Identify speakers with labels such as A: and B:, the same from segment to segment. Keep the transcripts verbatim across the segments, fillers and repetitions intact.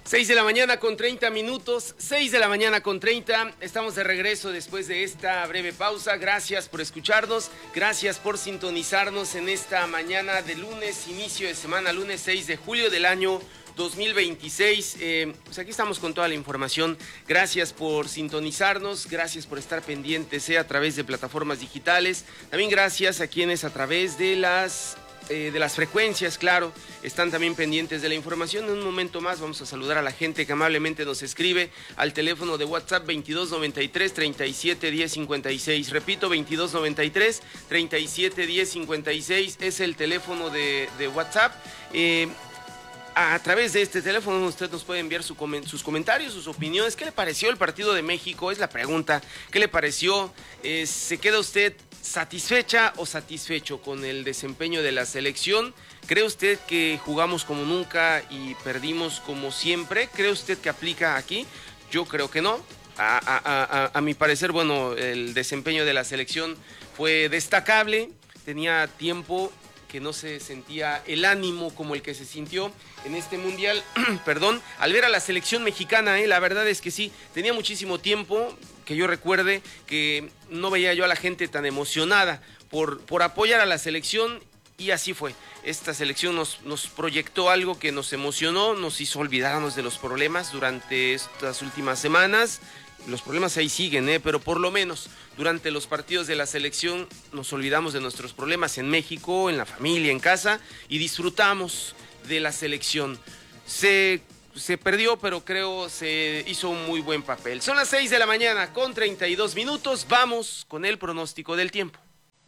A: seis de la mañana con treinta minutos, seis de la mañana con treinta, estamos de regreso después de esta breve pausa. Gracias por escucharnos, gracias por sintonizarnos en esta mañana de lunes, inicio de semana, lunes seis de julio del año dos mil veintiséis. Eh, pues aquí estamos con toda la información. Gracias por sintonizarnos, gracias por estar pendientes eh, a través de plataformas digitales. También gracias a quienes a través de las... Eh, de las frecuencias, claro, están también pendientes de la información. En un momento más vamos a saludar a la gente que amablemente nos escribe al teléfono de WhatsApp veintidós noventa y tres, treinta y siete, diez cincuenta y seis. Repito, veintidós noventa y tres, treinta y siete, diez cincuenta y seis es el teléfono de, de WhatsApp. Eh, A través de este teléfono usted nos puede enviar su comen- sus comentarios, sus opiniones. ¿Qué le pareció el partido de México? Es la pregunta. ¿Qué le pareció? Eh, ¿Se queda usted satisfecha o satisfecho con el desempeño de la selección? ¿Cree usted que jugamos como nunca y perdimos como siempre? ¿Cree usted que aplica aquí? Yo creo que no. A, a, a, a mi parecer, bueno, el desempeño de la selección fue destacable. Tenía tiempo que no se sentía el ánimo como el que se sintió en este mundial, perdón, al ver a la selección mexicana, eh, la verdad es que sí, tenía muchísimo tiempo, que yo recuerde, que no veía yo a la gente tan emocionada por, por apoyar a la selección, y así fue. Esta selección nos, nos proyectó algo que nos emocionó, nos hizo olvidarnos de los problemas durante estas últimas semanas. Los problemas ahí siguen, ¿eh? Pero por lo menos durante los partidos de la selección nos olvidamos de nuestros problemas en México, en la familia, en casa, y disfrutamos de la selección. Se, se perdió, pero creo se hizo un muy buen papel. Son las seis de la mañana con treinta y dos minutos. Vamos con el pronóstico del tiempo.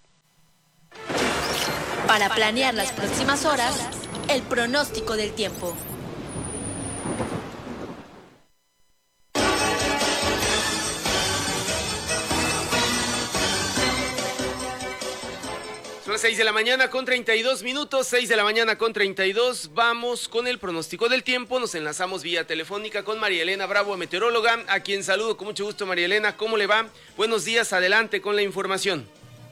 B: Para planear las próximas horas, el pronóstico del tiempo.
A: Son las seis de la mañana con treinta y dos minutos, seis de la mañana con treinta y dos, vamos con el pronóstico del tiempo, nos enlazamos vía telefónica con María Elena Bravo, meteoróloga, a quien saludo con mucho gusto. María Elena, ¿cómo le va? Buenos días, adelante con la información.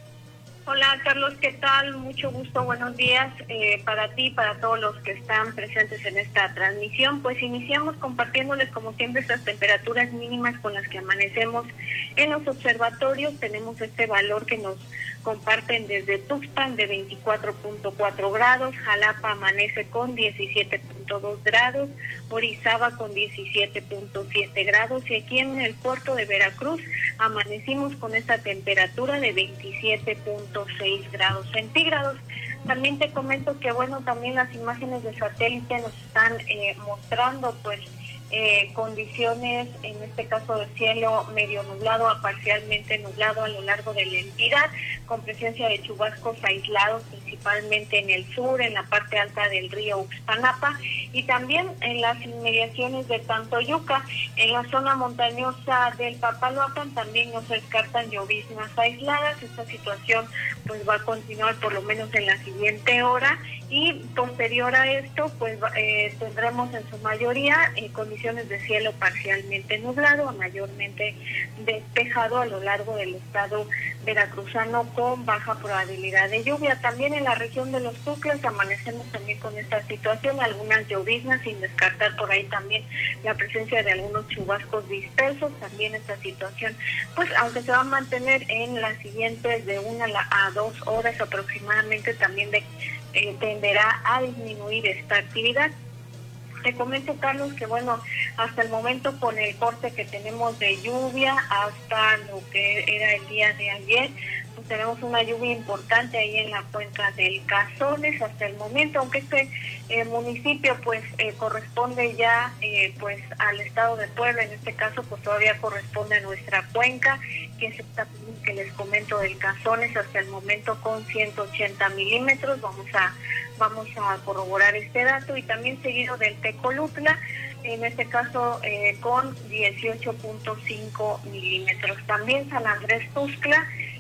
C: Hola Carlos, ¿qué tal? Mucho gusto, buenos días eh, para ti, para todos los que están presentes en esta transmisión. Pues iniciamos compartiéndoles como siempre estas temperaturas mínimas con las que amanecemos en los observatorios. Tenemos este valor que nos comparten desde Tuxpan de veinticuatro punto cuatro grados, Jalapa amanece con diecisiete punto dos grados, Orizaba con diecisiete punto siete grados y aquí en el puerto de Veracruz amanecimos con esta temperatura de veintisiete punto seis grados centígrados. También te comento que bueno, también las imágenes de satélite nos están eh, mostrando pues Eh, condiciones, en este caso de cielo medio nublado a parcialmente nublado a lo largo de la entidad, con presencia de chubascos aislados principalmente en el sur, en la parte alta del río Uxpanapa y también en las inmediaciones de Tantoyuca. En la zona montañosa del Papaloapan también nos descartan lloviznas aisladas. Esta situación pues va a continuar por lo menos en la siguiente hora y posterior a esto pues eh, tendremos en su mayoría eh, condiciones de cielo parcialmente nublado a mayormente despejado a lo largo del estado veracruzano con baja probabilidad de lluvia. También en la región de los Tuxtlas amanecemos también con esta situación, algunas lloviznas sin descartar por ahí también la presencia de algunos chubascos dispersos. También esta situación pues aunque se va a mantener en las siguientes de una a dos horas aproximadamente, también de Eh, tenderá a disminuir esta actividad. Te comento, Carlos, que bueno, hasta el momento con el corte que tenemos de lluvia hasta lo que era el día de ayer, pues tenemos una lluvia importante ahí en la cuenca del Cazones hasta el momento, aunque este eh, municipio pues eh, corresponde ya eh, pues al estado de Puebla, en este caso pues todavía corresponde a nuestra cuenca, que es esta que les comento del Cazones hasta el momento con ciento ochenta milímetros. Vamos a vamos a corroborar este dato y también seguido del Tecolutla, en este caso eh, con dieciocho punto cinco milímetros. También San Andrés Tuxtla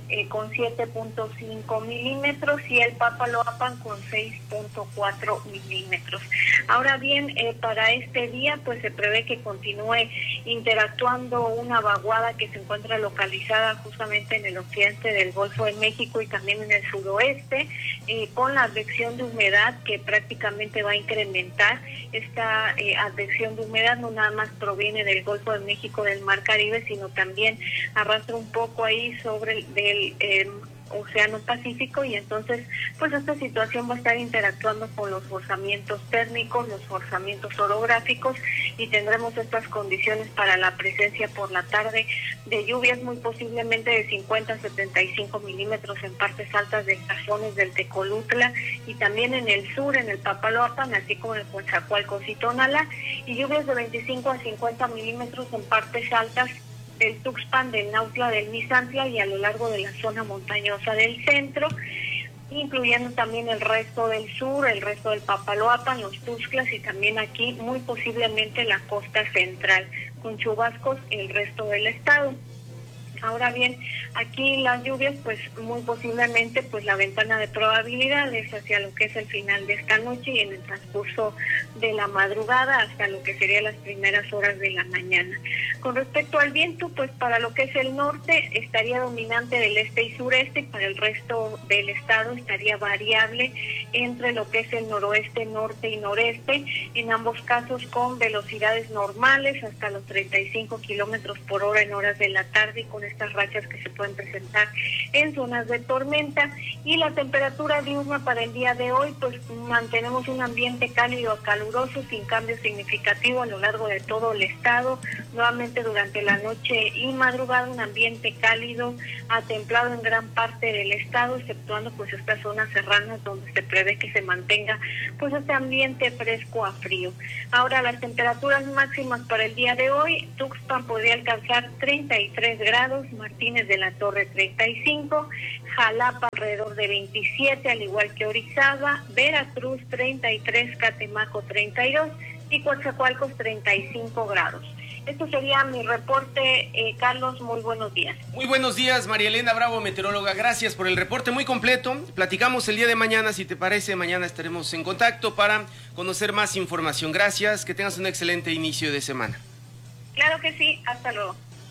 C: eh, con siete punto cinco milímetros y el Papaloapan con seis punto cuatro milímetros. Ahora bien, eh, para este día pues se prevé que continúe interactuando una vaguada que se encuentra localizada justamente en el occidente del Golfo de México y también en el suroeste, eh, con la advección de humedad que prácticamente va a incrementar. Esta eh, advección de humedad no nada más proviene del Golfo de México, del Mar Caribe, sino también arrastra un poco ahí sobre el del eh, Océano Pacífico, y entonces pues esta situación va a estar interactuando con los forzamientos térmicos, los forzamientos orográficos, y tendremos estas condiciones para la presencia por la tarde de lluvias muy posiblemente de cincuenta a setenta y cinco milímetros en partes altas de cajones del Tecolutla y también en el sur, en el Papaloapan, así como en el Coatzacoalcos y Tonalá, y lluvias de veinticinco a cincuenta milímetros en partes altas del Tuxpan, del Nautla, del Misantla y a lo largo de la zona montañosa del centro, incluyendo también el resto del sur, el resto del Papaloapan, los Tuxtlas y también aquí muy posiblemente la costa central, con chubascos el resto del estado. Ahora bien, aquí las lluvias, pues muy posiblemente, pues la ventana de probabilidades hacia lo que es el final de esta noche y en el transcurso de la madrugada hasta lo que serían las primeras horas de la mañana. Con respecto al viento, pues para lo que es el norte estaría dominante del este y sureste, y para el resto del estado estaría variable entre lo que es el noroeste, norte y noreste, en ambos casos con velocidades normales hasta los treinta y cinco kilómetros por hora en horas de la tarde y con estas rachas que se pueden presentar en zonas de tormenta. Y la temperatura diurna para el día de hoy, pues mantenemos un ambiente cálido a caluroso sin cambio significativo a lo largo de todo el estado. Nuevamente durante la noche y madrugada un ambiente cálido a templado en gran parte del estado, exceptuando pues estas zonas serranas donde se prevé que se mantenga pues este ambiente fresco a frío. Ahora las temperaturas máximas para el día de hoy: Tuxpan podría alcanzar treinta y tres grados, Martínez de la Torre treinta y cinco, Jalapa alrededor de veintisiete, al igual que Orizaba, Veracruz treinta y tres, Catemaco treinta y dos y Coatzacoalcos treinta y cinco grados. Esto sería mi reporte, eh, Carlos, muy buenos días.
A: Muy buenos días, María Elena Bravo, meteoróloga, gracias por el reporte muy completo. Platicamos el día de mañana, si te parece, mañana estaremos en contacto para conocer más información. Gracias, que tengas un excelente inicio de semana.
C: Claro que sí, hasta luego.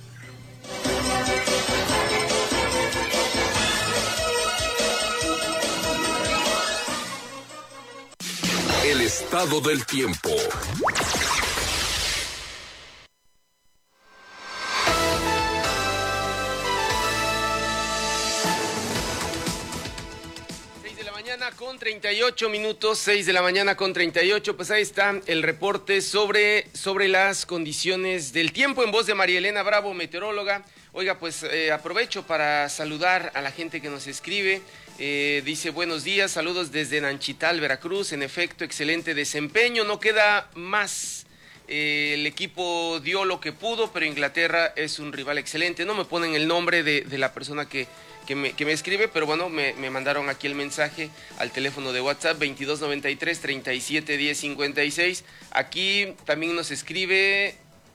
D: El estado del tiempo.
A: Con treinta y ocho minutos, seis de la mañana con treinta y ocho, pues ahí está el reporte sobre, sobre las condiciones del tiempo en voz de María Elena Bravo, meteoróloga. Oiga, pues eh, aprovecho para saludar a la gente que nos escribe. Eh, dice, buenos días, saludos desde Nanchital, Veracruz. En efecto, excelente desempeño, no queda más. Eh, el equipo dio lo que pudo, pero Inglaterra es un rival excelente. No me ponen el nombre de, de la persona que... Que me, que me escribe, pero bueno, me, me mandaron aquí el mensaje al teléfono de WhatsApp veintidós noventa y tres, treinta y siete, diez cincuenta y seis. Aquí también nos escribe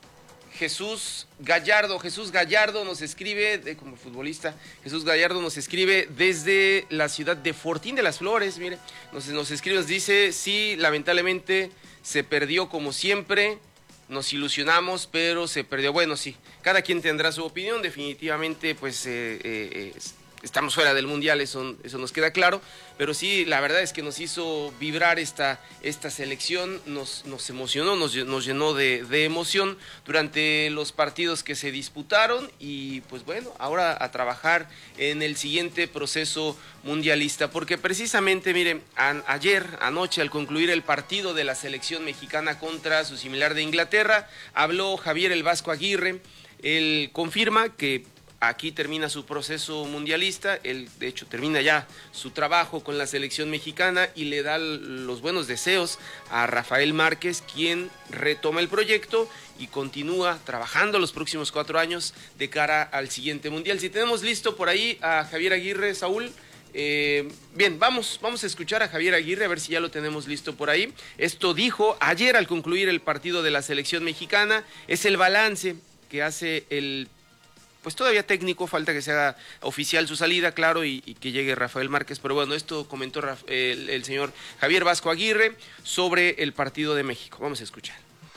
A: Jesús Gallardo. Jesús Gallardo nos escribe, de, como futbolista, Jesús Gallardo nos escribe desde la ciudad de Fortín de las Flores. Mire, nos, nos escribe, nos dice, sí, lamentablemente se perdió como siempre. Nos ilusionamos, pero se perdió. Bueno, sí, cada quien tendrá su opinión. Definitivamente, pues, eh, eh, estamos fuera del Mundial, eso, eso nos queda claro. Pero sí, la verdad es que nos hizo vibrar esta, esta selección, nos, nos emocionó, nos, nos llenó de, de emoción durante los partidos que se disputaron. Y pues bueno, ahora a trabajar en el siguiente proceso mundialista. Porque precisamente, miren, a, ayer, anoche, al concluir el partido de la selección mexicana contra su similar de Inglaterra, habló Javier El Vasco Aguirre. Él confirma que aquí termina su proceso mundialista, él de hecho termina ya su trabajo con la selección mexicana y le da los buenos deseos a Rafael Márquez, quien retoma el proyecto y continúa trabajando los próximos cuatro años de cara al siguiente mundial. Si tenemos listo por ahí a Javier Aguirre, Saúl, eh, bien, vamos, vamos a escuchar a Javier Aguirre, a ver si ya lo tenemos listo por ahí. Esto dijo ayer al concluir el partido de la selección mexicana, es el balance que hace el pues todavía técnico, falta que se haga oficial su salida, claro, y, y que llegue Rafael Márquez, pero bueno, esto comentó Raf, el, el señor Javier Vasco Aguirre sobre el partido de México. Vamos a escuchar.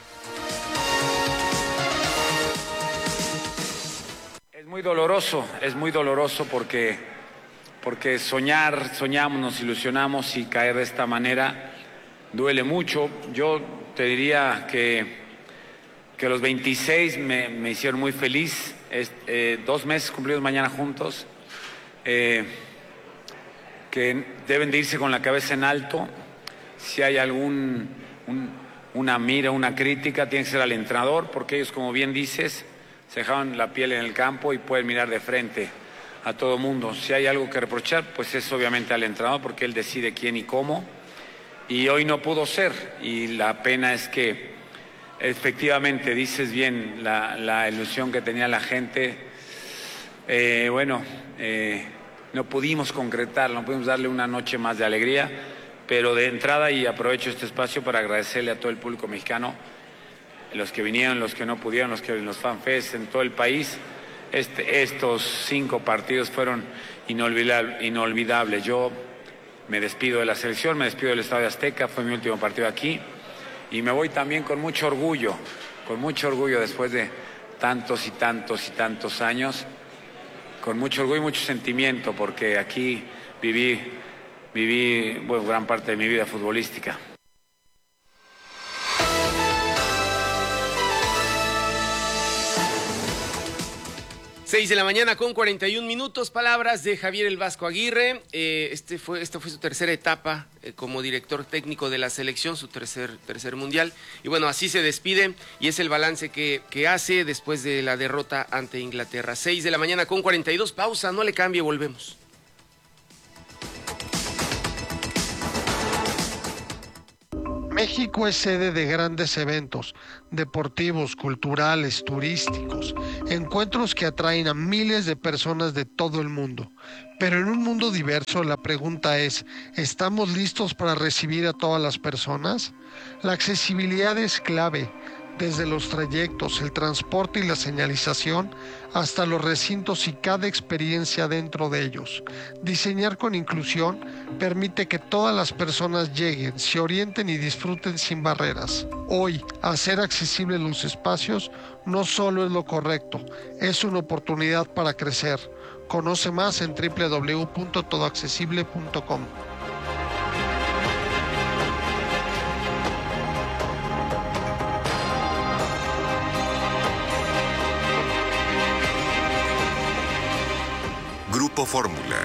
E: Es muy doloroso, es muy doloroso porque, porque soñar, soñamos, nos ilusionamos y caer de esta manera duele mucho. Yo te diría que, que los veintiséis me, me hicieron muy feliz. Es, eh, dos meses cumplidos mañana juntos, eh, que deben de irse con la cabeza en alto. Si hay algún un, una mira, una crítica, tiene que ser al entrenador, porque ellos, como bien dices, se dejaron la piel en el campo y pueden mirar de frente a todo mundo. Si hay algo que reprochar, pues es obviamente al entrenador, porque él decide quién y cómo, y hoy no pudo ser, y la pena es que efectivamente, dices bien, la, la ilusión que tenía la gente, eh, bueno, eh, no pudimos concretarlo, no pudimos darle una noche más de alegría, pero de entrada, y aprovecho este espacio para agradecerle a todo el público mexicano, los que vinieron, los que no pudieron, los que en los fanfests en todo el país, este, estos cinco partidos fueron inolvidables, inolvidables. Yo me despido de la selección, me despido del Estadio Azteca, fue mi último partido aquí. Y me voy también con mucho orgullo, con mucho orgullo después de tantos y tantos y tantos años, con mucho orgullo y mucho sentimiento, porque aquí viví, viví bueno, gran parte de mi vida futbolística.
A: seis de la mañana con cuarenta y un minutos, palabras de Javier El Vasco Aguirre. Eh, este fue, esta fue su tercera etapa eh, como director técnico de la selección, su tercer, tercer mundial. Y bueno, así se despide y es el balance que, que hace después de la derrota ante Inglaterra. seis de la mañana con cuarenta y dos, pausa, no le cambie, volvemos.
F: México es sede de grandes eventos deportivos, culturales, turísticos, encuentros que atraen a miles de personas de todo el mundo. Pero en un mundo diverso, la pregunta es, ¿estamos listos para recibir a todas las personas? La accesibilidad es clave, desde los trayectos, el transporte y la señalización, hasta los recintos y cada experiencia dentro de ellos. Diseñar con inclusión permite que todas las personas lleguen, se orienten y disfruten sin barreras. Hoy, hacer accesibles los espacios no solo es lo correcto, es una oportunidad para crecer. Conoce más en doble u doble u doble u punto todo accesible punto com.
D: Grupo Fórmula.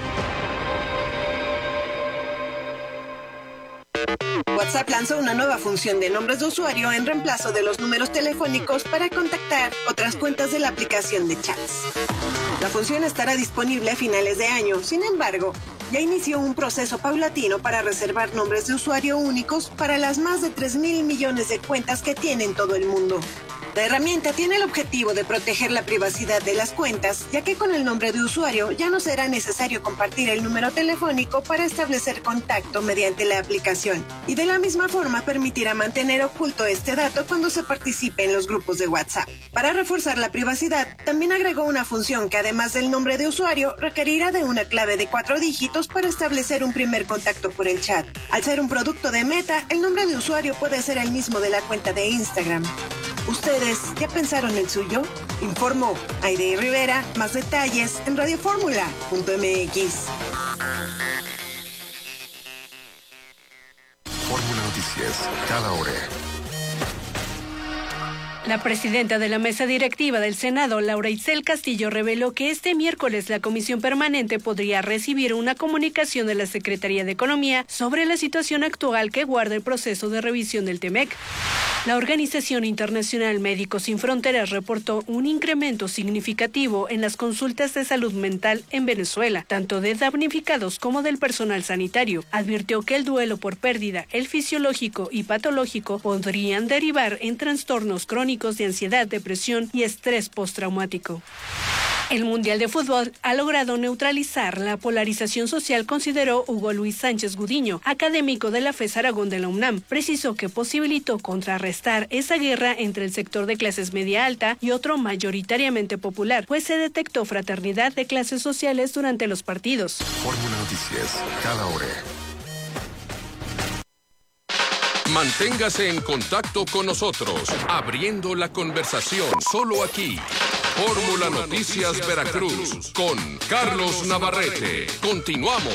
G: WhatsApp lanzó una nueva función de nombres de usuario en reemplazo de los números telefónicos para contactar otras cuentas de la aplicación de chats. La función estará disponible a finales de año, sin embargo, ya inició un proceso paulatino para reservar nombres de usuario únicos para las más de tres mil millones de cuentas que tiene en todo el mundo. La herramienta tiene el objetivo de proteger la privacidad de las cuentas, ya que con el nombre de usuario ya no será necesario compartir el número telefónico para establecer contacto mediante la aplicación, y de la misma forma permitirá mantener oculto este dato cuando se participe en los grupos de WhatsApp. Para reforzar la privacidad, también agregó una función que además del nombre de usuario, requerirá de una clave de cuatro dígitos para establecer un primer contacto por el chat. Al ser un producto de Meta, el nombre de usuario puede ser el mismo de la cuenta de Instagram. ¿Ustedes ya pensaron el suyo? Informó Aide Rivera. Más detalles en radio fórmula punto m x.
D: Fórmula Noticias, cada hora.
H: La presidenta de la mesa directiva del Senado, Laura Itzel Castillo, reveló que este miércoles la Comisión Permanente podría recibir una comunicación de la Secretaría de Economía sobre la situación actual que guarda el proceso de revisión del TEMEC. La Organización Internacional Médicos Sin Fronteras reportó un incremento significativo en las consultas de salud mental en Venezuela, tanto de damnificados como del personal sanitario. Advirtió que el duelo por pérdida, el fisiológico y patológico podrían derivar en trastornos crónicos de ansiedad, depresión y estrés postraumático. El Mundial de Fútbol ha logrado neutralizar la polarización social, consideró Hugo Luis Sánchez Gudiño, académico de la FES Aragón de la UNAM. Precisó que posibilitó contrarrestar esa guerra entre el sector de clases media alta y otro mayoritariamente popular, pues se detectó fraternidad de clases sociales durante los partidos.
D: Fórmula Noticias, cada hora.
I: Manténgase en contacto con nosotros, abriendo la conversación, solo aquí. Fórmula Noticias Veracruz, con Carlos Navarrete. Continuamos.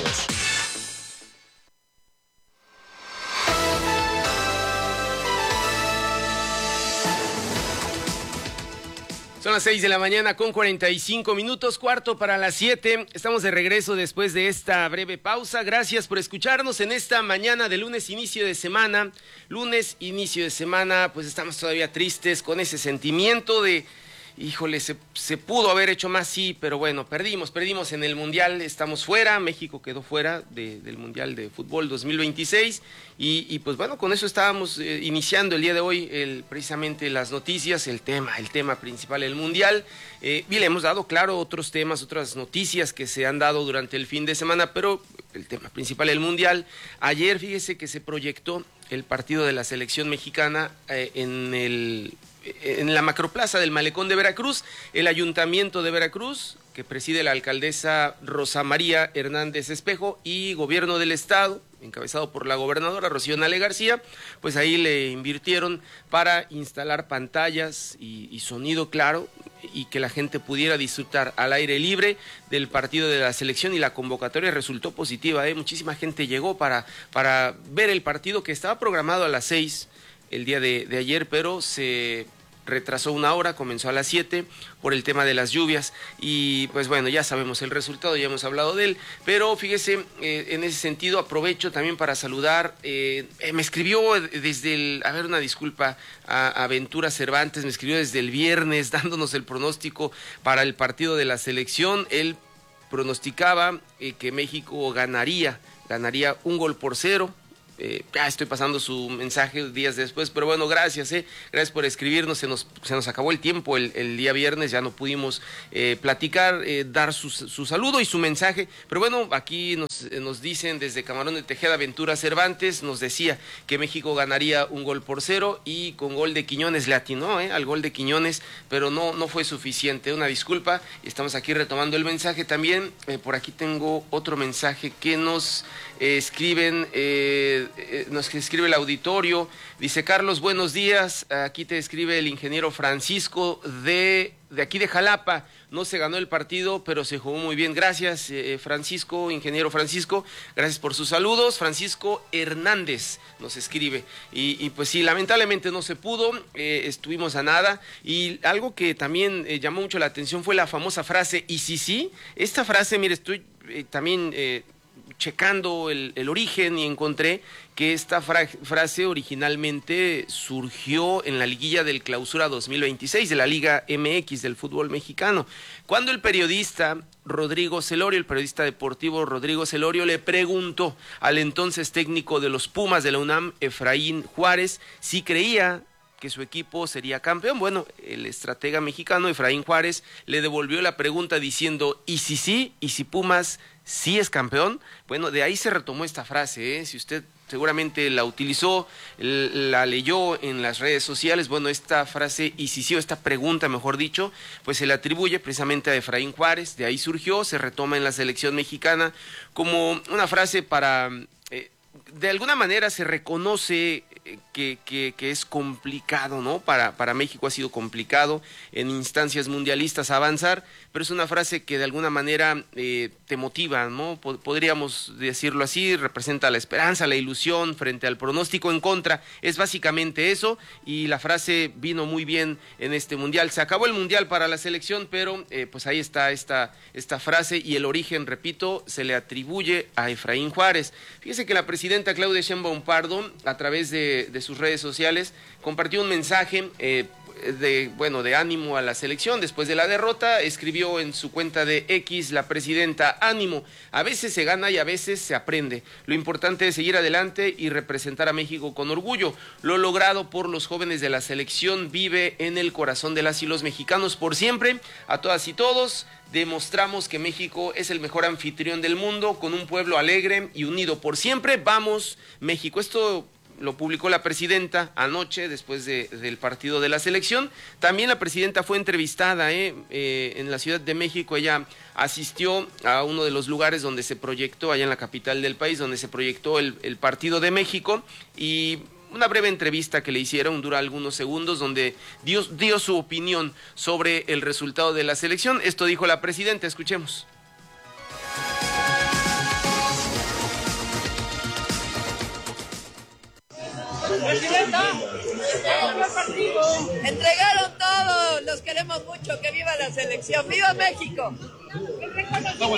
A: Son las seis de la mañana con cuarenta y cinco minutos, cuarto para las siete. Estamos de regreso después de esta breve pausa. Gracias por escucharnos en esta mañana de lunes, inicio de semana. Lunes, inicio de semana, pues estamos todavía tristes con ese sentimiento de... Híjole, se, se pudo haber hecho más, sí, pero bueno, perdimos, perdimos en el Mundial, estamos fuera, México quedó fuera de, del Mundial de Fútbol dos mil veintiséis y, y pues bueno, con eso estábamos eh, iniciando el día de hoy el, precisamente las noticias, el tema, el tema principal, el Mundial, eh, y le hemos dado, claro, otros temas, otras noticias que se han dado durante el fin de semana, pero el tema principal, el Mundial. Ayer, fíjese que se proyectó el partido de la selección mexicana eh, en el... en la macroplaza del Malecón de Veracruz. El Ayuntamiento de Veracruz, que preside la alcaldesa Rosa María Hernández Espejo, y Gobierno del Estado, encabezado por la gobernadora Rocío Nale García, pues ahí le invirtieron para instalar pantallas y, y sonido claro, y que la gente pudiera disfrutar al aire libre del partido de la selección, y la convocatoria resultó positiva, ¿eh? Muchísima gente llegó para, para ver el partido que estaba programado a las seis el día de, de ayer, pero se retrasó una hora, comenzó a las siete por el tema de las lluvias, y pues bueno, ya sabemos el resultado, ya hemos hablado de él, pero fíjese, eh, en ese sentido aprovecho también para saludar, eh, eh, me escribió desde el, a ver, una disculpa, a, a Ventura Cervantes, me escribió desde el viernes dándonos el pronóstico para el partido de la selección. Él pronosticaba eh, que México ganaría, ganaría un gol por cero. Eh, ya estoy pasando su mensaje días después, pero bueno, gracias, eh, gracias por escribirnos. Se nos, se nos acabó el tiempo el, el día viernes, ya no pudimos eh, platicar, eh, dar su, su saludo y su mensaje, pero bueno, aquí nos, nos dicen desde Camarón de Tejeda, Ventura Cervantes nos decía que México ganaría un gol por cero, y con gol de Quiñones le atinó eh, al gol de Quiñones, pero no, no fue suficiente, una disculpa. Estamos aquí retomando el mensaje también. Eh, por aquí tengo otro mensaje que nos eh, escriben eh, Eh, nos escribe el auditorio, dice: Carlos, buenos días, aquí te escribe el ingeniero Francisco de, de aquí de Jalapa. No se ganó el partido, pero se jugó muy bien. Gracias, eh, Francisco, ingeniero Francisco, gracias por sus saludos. Francisco Hernández nos escribe, y, y pues sí, lamentablemente no se pudo, eh, estuvimos a nada, y algo que también eh, llamó mucho la atención fue la famosa frase, y sí, sí, esta frase, mire, estoy eh, también... Eh, checando el, el origen, y encontré que esta fra frase originalmente surgió en la liguilla del Clausura dos mil veintiséis de la Liga M X del fútbol mexicano, cuando el periodista Rodrigo Celorio, el periodista deportivo Rodrigo Celorio, le preguntó al entonces técnico de los Pumas de la UNAM, Efraín Juárez, si creía que su equipo sería campeón. Bueno, el estratega mexicano Efraín Juárez le devolvió la pregunta diciendo: ¿y si sí? ¿Y si Pumas sí es campeón? Bueno, de ahí se retomó esta frase, ¿eh? Si usted seguramente la utilizó, la leyó en las redes sociales, bueno, esta frase, y si sí, o esta pregunta, mejor dicho, pues se le atribuye precisamente a Efraín Juárez. De ahí surgió, se retoma en la selección mexicana como una frase para... Eh, de alguna manera se reconoce que, que, que es complicado, ¿no? Para, para México ha sido complicado en instancias mundialistas avanzar, pero es una frase que de alguna manera eh, te motiva, ¿no? Podríamos decirlo así, representa la esperanza, la ilusión frente al pronóstico en contra. Es básicamente eso, y la frase vino muy bien en este mundial. Se acabó el mundial para la selección, pero eh, pues ahí está esta, esta frase, y el origen, repito, se le atribuye a Efraín Juárez. Fíjese que la presidenta Claudia Sheinbaum Pardo, a través de, de sus redes sociales, compartió un mensaje, eh, de, bueno, de ánimo a la selección después de la derrota. Escribió en su cuenta de X la presidenta: ánimo, a veces se gana y a veces se aprende. Lo importante es seguir adelante y representar a México con orgullo. Lo logrado por los jóvenes de la selección vive en el corazón de las y los mexicanos por siempre. A todas y todos demostramos que México es el mejor anfitrión del mundo, con un pueblo alegre y unido por siempre. Vamos, México. Esto lo publicó la presidenta anoche después de, del partido de la selección. También la presidenta fue entrevistada eh, eh, en la Ciudad de México. Ella asistió a uno de los lugares donde se proyectó, allá en la capital del país, donde se proyectó el, el partido de México, y una breve entrevista que le hicieron, dura algunos segundos, donde dio, dio su opinión sobre el resultado de la selección. Esto dijo la presidenta, escuchemos.
J: Presidenta, entregaron todo, los queremos mucho, que viva la selección, viva México. Vamos.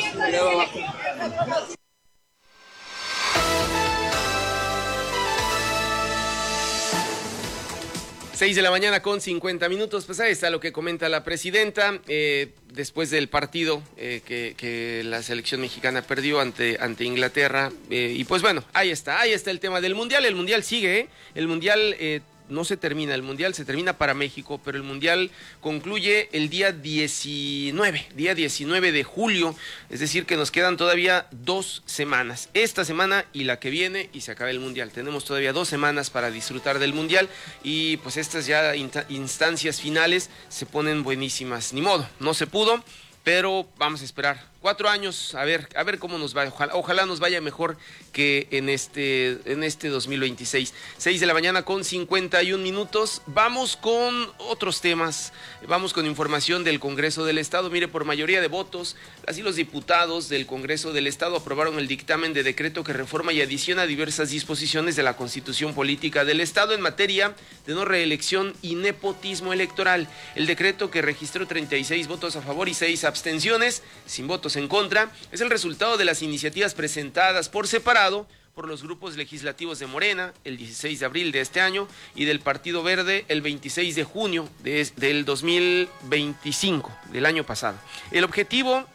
A: Seis de la mañana con cincuenta minutos, pues ahí está lo que comenta la presidenta, eh, después del partido eh, que, que la selección mexicana perdió ante, ante Inglaterra, eh, y pues bueno, ahí está, ahí está el tema del Mundial. El Mundial sigue, ¿eh? El Mundial eh, no se termina, el Mundial se termina para México, pero el Mundial concluye el día diecinueve, día diecinueve de julio, es decir que nos quedan todavía dos semanas, esta semana y la que viene, y se acaba el Mundial. Tenemos todavía dos semanas para disfrutar del Mundial, y pues estas ya instancias finales se ponen buenísimas. Ni modo, no se pudo, pero vamos a esperar cuatro años, a ver, a ver cómo nos va. Ojalá, ojalá nos vaya mejor que en este, en este dos mil veintiséis. Seis de la mañana con cincuenta y un minutos. Vamos con otros temas. Vamos con información del Congreso del Estado. Mire, por mayoría de votos, así los diputados del Congreso del Estado aprobaron el dictamen de decreto que reforma y adiciona diversas disposiciones de la Constitución Política del Estado en materia de no reelección y nepotismo electoral. El decreto, que registró treinta y seis votos a favor y seis abstenciones, sin votos en contra, es el resultado de las iniciativas presentadas por separado por los grupos legislativos de Morena el dieciséis de abril de este año y del Partido Verde el veintiséis de junio de, del dos mil veinticinco, del año pasado. El objetivo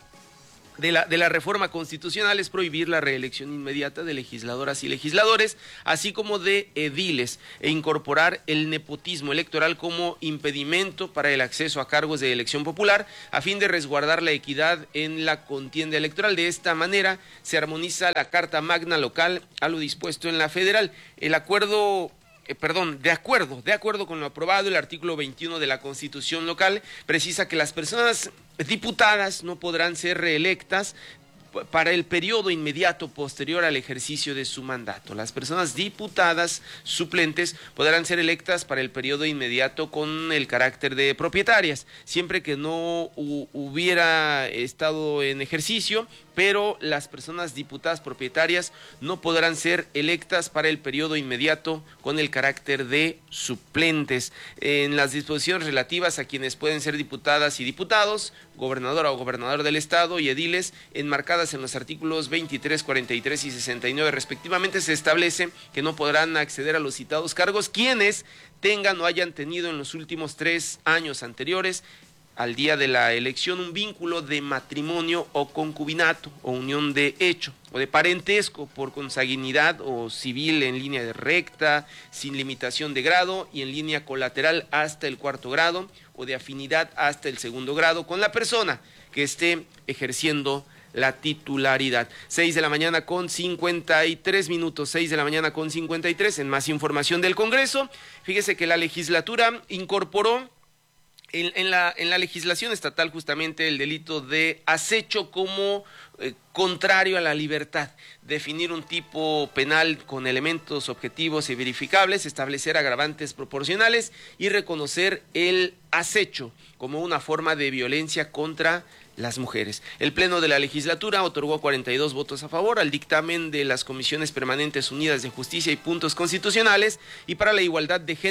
A: De la, de la reforma constitucional es prohibir la reelección inmediata de legisladoras y legisladores, así como de ediles, e incorporar el nepotismo electoral como impedimento para el acceso a cargos de elección popular, a fin de resguardar la equidad en la contienda electoral. De esta manera se armoniza la Carta Magna local a lo dispuesto en la federal. El acuerdo... Eh, perdón, de acuerdo, de acuerdo con lo aprobado, el artículo veintiuno de la Constitución local precisa que las personas diputadas no podrán ser reelectas para el periodo inmediato posterior al ejercicio de su mandato. Las personas diputadas suplentes podrán ser electas para el periodo inmediato con el carácter de propietarias, siempre que no hubiera estado en ejercicio, pero las personas diputadas propietarias no podrán ser electas para el periodo inmediato con el carácter de suplentes. En las disposiciones relativas a quienes pueden ser diputadas y diputados, gobernadora o gobernador del estado y ediles, enmarcadas en los artículos veintitrés, cuarenta y tres y sesenta y nueve respectivamente, se establece que no podrán acceder a los citados cargos quienes tengan o hayan tenido en los últimos tres años anteriores al día de la elección un vínculo de matrimonio o concubinato o unión de hecho o de parentesco por consanguinidad o civil en línea de recta, sin limitación de grado y en línea colateral hasta el cuarto grado o de afinidad hasta el segundo grado con la persona que esté ejerciendo la titularidad. Seis de la mañana con cincuenta y tres minutos, seis de la mañana con cincuenta y tres. En más información del Congreso, fíjese que la legislatura incorporó En, en, la, en la legislación estatal justamente el delito de acecho como eh, contrario a la libertad, definir un tipo penal con elementos objetivos y verificables, establecer agravantes proporcionales y reconocer el acecho como una forma de violencia contra las mujeres. El Pleno de la Legislatura otorgó cuarenta y dos votos a favor al dictamen de las Comisiones Permanentes Unidas de Justicia y Puntos Constitucionales y para la Igualdad de Género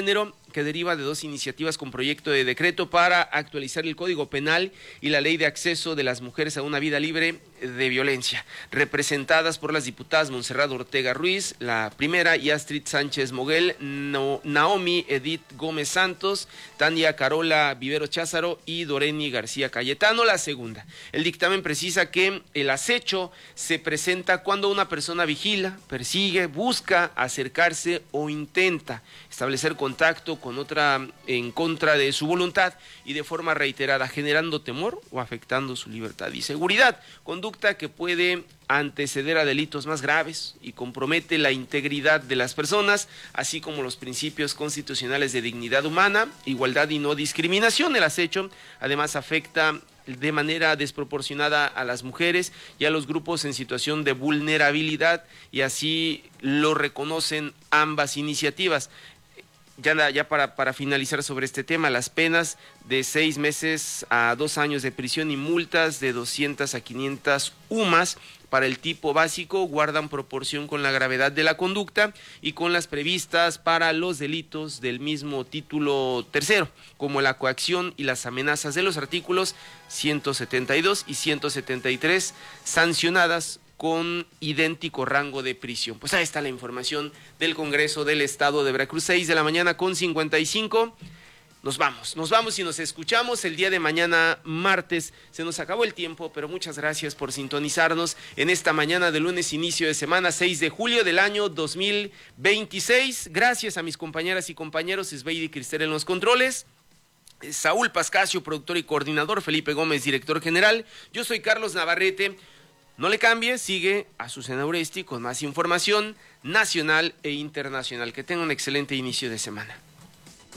A: que deriva de dos iniciativas con proyecto de decreto para actualizar el Código Penal y la Ley de Acceso de las Mujeres a una Vida Libre de Violencia, representadas por las diputadas Montserrat Ortega Ruiz, la primera, y Astrid Sánchez Moguel, no, Naomi Edith Gómez Santos, Tania Carola Vivero Cházaro y Doreni García Cayetano, la segunda. El dictamen precisa que el acecho se presenta cuando una persona vigila, persigue, busca acercarse o intenta establecer contacto con otra en contra de su voluntad y de forma reiterada, generando temor o afectando su libertad y seguridad, conducta que puede anteceder a delitos más graves y compromete la integridad de las personas, así como los principios constitucionales de dignidad humana, igualdad y no discriminación. El acecho además afecta de manera desproporcionada a las mujeres y a los grupos en situación de vulnerabilidad, y así lo reconocen ambas iniciativas. Ya, ya para, para finalizar sobre este tema, las penas de seis meses a dos años de prisión y multas de doscientas a quinientas U M A S para el tipo básico guardan proporción con la gravedad de la conducta y con las previstas para los delitos del mismo título tercero, como la coacción y las amenazas de los artículos ciento setenta y dos y ciento setenta y tres, sancionadas con idéntico rango de prisión. Pues ahí está la información del Congreso del Estado de Veracruz, seis de la mañana con cincuenta y cinco. Nos vamos, nos vamos y nos escuchamos el día de mañana, martes. Se nos acabó el tiempo, pero muchas gracias por sintonizarnos en esta mañana de lunes, inicio de semana, seis de julio del año dos mil veintiséis. Gracias a mis compañeras y compañeros, Esbeidi Cristel en los controles, Saúl Pascasio, productor y coordinador, Felipe Gómez, director general. Yo soy Carlos Navarrete. No le cambie, sigue a Azucena Uresti con más información nacional e internacional. Que tenga un excelente inicio de semana.